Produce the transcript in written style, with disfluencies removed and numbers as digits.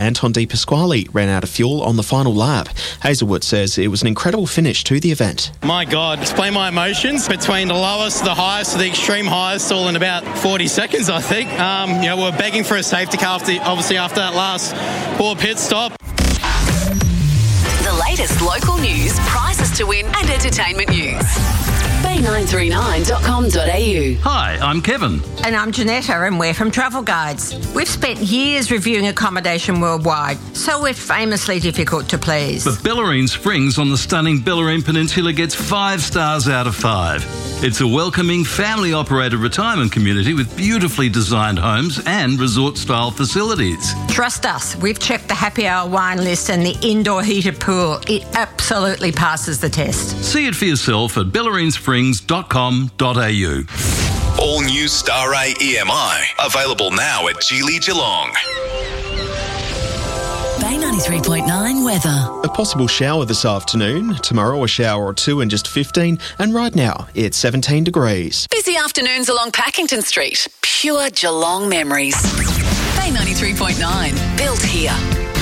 Anton De Pasquale ran out of fuel on the final lap. Hazelwood says it was an incredible finish to the event. My God, explain my emotions between the lowest, the highest, the extreme highest, all in about 40 seconds, I think. We're begging for a safety car, obviously after that last poor pit stop. The latest local news, prizes to win and entertainment news. bay939.com.au. Hi, I'm Kevin. And I'm Janetta, and we're from Travel Guides. We've spent years reviewing accommodation worldwide, so we're famously difficult to please. But Bellarine Springs on the stunning Bellarine Peninsula gets 5 stars out of 5. It's a welcoming, family-operated retirement community with beautifully designed homes and resort-style facilities. Trust us, we've checked the happy hour wine list and the indoor heated pool. It absolutely passes the test. See it for yourself at bellarinesprings.com.au. All new Star A EMI, available now at Geely Geelong. Bay 93.9 weather. A possible shower this afternoon. Tomorrow a shower or two and just 15. And right now it's 17 degrees. Busy afternoons along Packington Street. Pure Geelong memories. Bay 93.9. Built here.